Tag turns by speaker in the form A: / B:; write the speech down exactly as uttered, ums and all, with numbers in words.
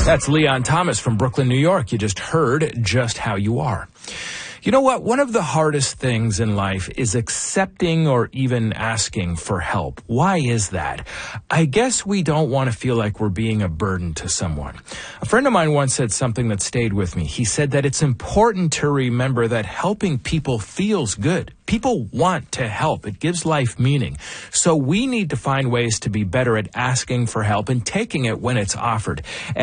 A: That's Leon Thomas from Brooklyn, New York. You just heard Just How You Are. You know what? One of the hardest things in life is accepting or even asking for help. Why is that? I guess we don't want to feel like we're being a burden to someone. A friend of mine once said something that stayed with me. He said that it's important to remember that helping people feels good. People want to help. It gives life meaning. So we need to find ways to be better at asking for help and taking it when it's offered.